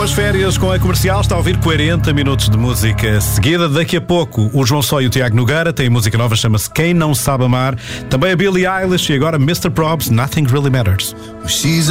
das férias com a Comercial, está a ouvir 40 minutos de música seguida. Daqui a pouco o João Só e o Tiago Nogueira têm música nova, chama-se Quem Não Sabe Amar. Também a Billie Eilish e agora Mr. Probs, Nothing Really Matters.